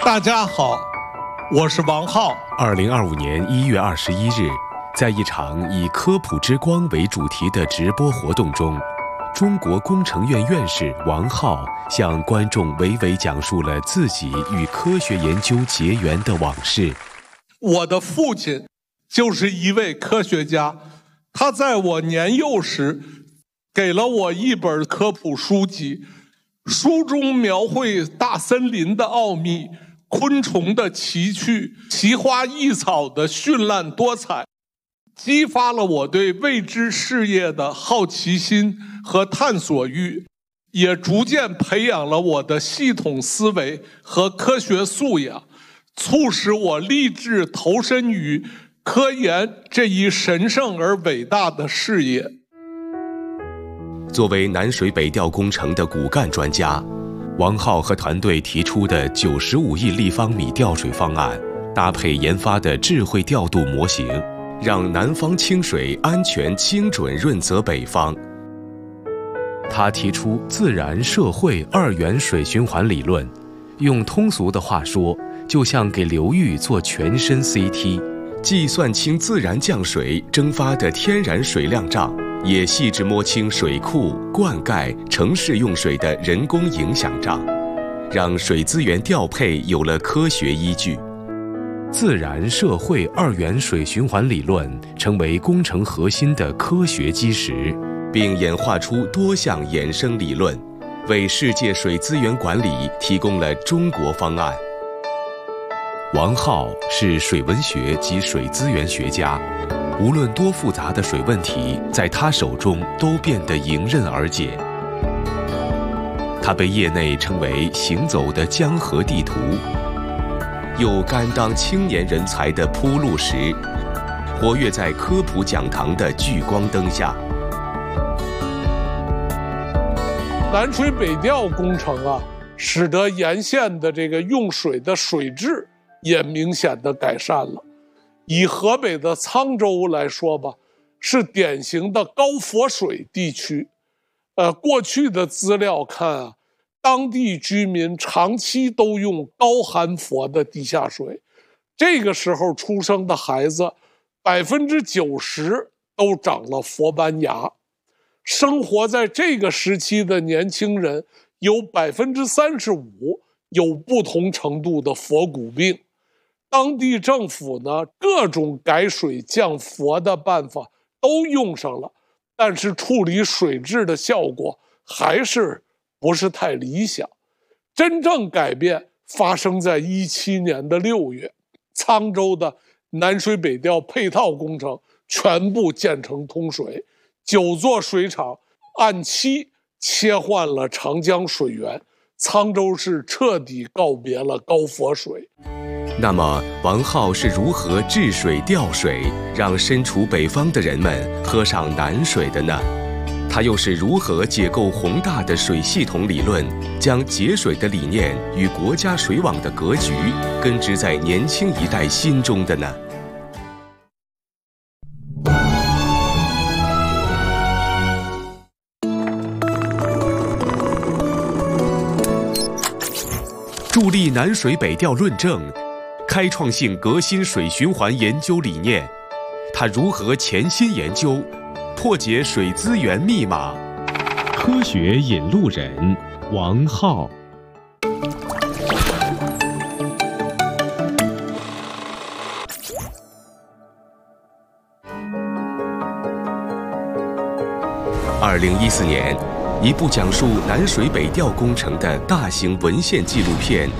大家好，我是王浩。 2025年1月21日，在一场以科普之光为主题的直播活动中，中国工程院院士王浩向观众娓娓讲述了自己与科学研究结缘的往事。 我的父亲就是一位科学家，他在我年幼时给了我一本科普书籍，书中描绘大森林的奥秘，昆虫的奇趣，奇花异草的绚烂多彩，激发了我对未知事业的好奇心和探索欲，也逐渐培养了我的系统思维和科学素养，促使我立志投身于科研这一神圣而伟大的事业。 作为南水北调工程的骨干专家，王浩和团队提出的95亿立方米调水方案，搭配研发的智慧调度模型，让南方清水安全精准润泽北方。他提出自然社会二元水循环理论，用通俗的话说，就像给流域做全身 CT， 既算清自然降水蒸发的天然水量账，也细致摸清水库、灌溉、城市用水的人工影响账，让水资源调配有了科学依据。自然社会二元水循环理论成为工程核心的科学基石，并演化出多项衍生理论，为世界水资源管理提供了中国方案。王浩是水文学及水资源学家，无论多复杂的水问题，在他手中都变得迎刃而解。他被业内称为行走的江河地图，又甘当青年人才的铺路石，活跃在科普讲堂的聚光灯下。 南水北调工程啊，使得沿线的这个用水的水质也明显的改善了。以河北的沧州来说吧，是典型的高佛水地区。过去的资料看啊，当地居民长期都用高含氟的地下水，这个时候出生的孩子90%都长了佛斑牙。生活在这个时期的年轻人有35%有不同程度的佛骨病。当地政府呢，各种改水降氟的办法都用上了，但是处理水质的效果还是不是太理想。真正改变发生在2017年的6月，沧州的南水北调配套工程全部建成通水，9座水厂按期切换了长江水源，沧州市彻底告别了高佛水。 那么，王浩是如何治水调水，让身处北方的人们喝上南水的呢？他又是如何解构宏大的水系统理论，将节水的理念与国家水网的格局根植在年轻一代心中的呢？助力南水北调论证，开创性革新水循环研究理念，他如何潜心研究，破解水资源密码？科学引路人王浩。2014年，一部讲述南水北调工程的大型文献纪录片